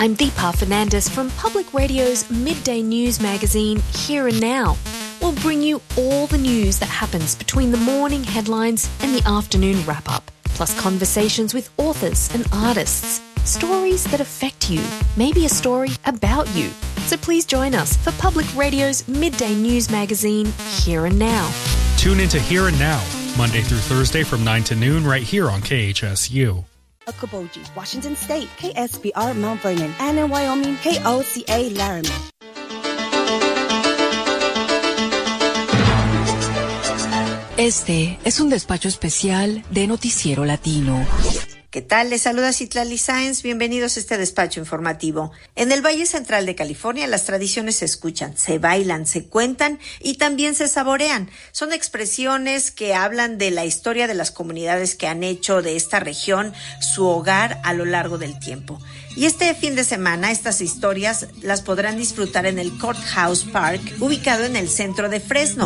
I'm Deepa Fernandez from Public Radio's midday news magazine, Here and Now. We'll bring you all the news that happens between the morning headlines and the afternoon wrap-up, plus conversations with authors and artists, stories that affect you, maybe a story about you. So please join us for Public Radio's midday news magazine, Here and Now. Tune into Here and Now, Monday through Thursday from 9 to noon right here on KHSU. Okoboji, Washington State, KSBR Mount Vernon, and in Wyoming, KOCA Laramie. Este es un despacho especial de Noticiero Latino. ¿Qué tal? Les saluda Citlali Sáenz. Bienvenidos a este despacho informativo. En el Valle Central de California, las tradiciones se escuchan, se bailan, se cuentan y también se saborean. Son expresiones que hablan de la historia de las comunidades que han hecho de esta región su hogar a lo largo del tiempo. Y este fin de semana, estas historias las podrán disfrutar en el Courthouse Park, ubicado en el centro de Fresno.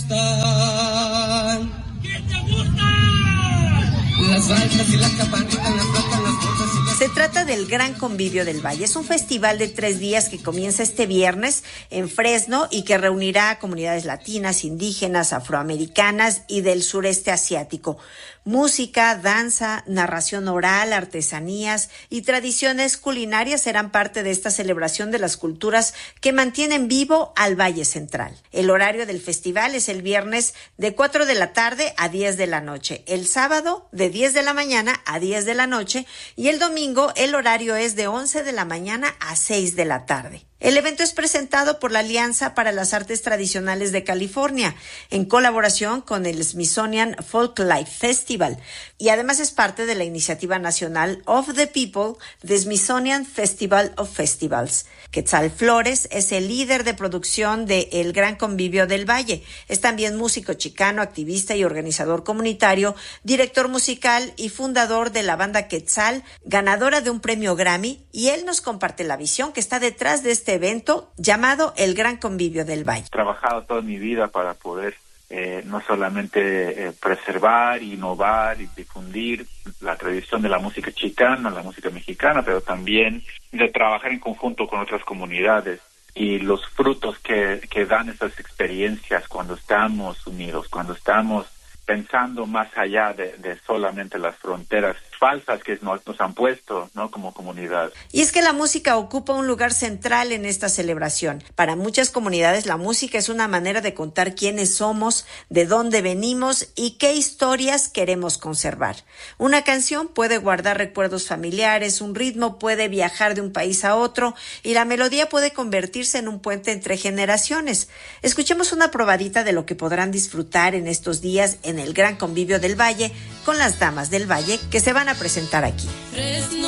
Se trata del Gran Convivio del Valle. Es un festival de 3 días que comienza este viernes en Fresno y que reunirá a comunidades latinas, indígenas, afroamericanas y del sureste asiático. Música, danza, narración oral, artesanías y tradiciones culinarias serán parte de esta celebración de las culturas que mantienen vivo al Valle Central. El horario del festival es el viernes de 4 de la tarde a 10 de la noche, el sábado de 10 de la mañana a 10 de la noche y el domingo el horario es de 11 de la mañana a 6 de la tarde. El evento es presentado por la Alianza para las Artes Tradicionales de California, en colaboración con el Smithsonian Folklife Festival, y además es parte de la iniciativa nacional Of the People, The Smithsonian Festival of Festivals. Quetzal Flores es el líder de producción de El Gran Convivio del Valle. Es también músico chicano, activista y organizador comunitario, director musical y fundador de la banda Quetzal, ganadora de un premio Grammy, y él nos comparte la visión que está detrás de este evento llamado El Gran Convivio del Valle. He trabajado toda mi vida para poder no solamente preservar, innovar y difundir la tradición de la música chicana, la música mexicana, pero también de trabajar en conjunto con otras comunidades y los frutos que dan estas experiencias cuando estamos unidos, cuando estamos pensando más allá de solamente las fronteras falsas que nos han puesto, ¿no?, como comunidad. Y es que la música ocupa un lugar central en esta celebración. Para muchas comunidades la música es una manera de contar quiénes somos, de dónde venimos y qué historias queremos conservar. Una canción puede guardar recuerdos familiares, un ritmo puede viajar de un país a otro y la melodía puede convertirse en un puente entre generaciones. Escuchemos una probadita de lo que podrán disfrutar en estos días en el Gran Convivio del Valle con las Damas del Valle que se van a presentar aquí.